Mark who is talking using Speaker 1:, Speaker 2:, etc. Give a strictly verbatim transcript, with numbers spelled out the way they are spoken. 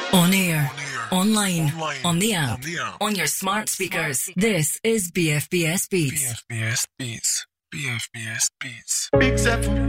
Speaker 1: On air, online, on the app, on your smart speakers. This is B F B S Beats.
Speaker 2: B F B S Beats. B F B S Beats.
Speaker 3: Big Zephyr.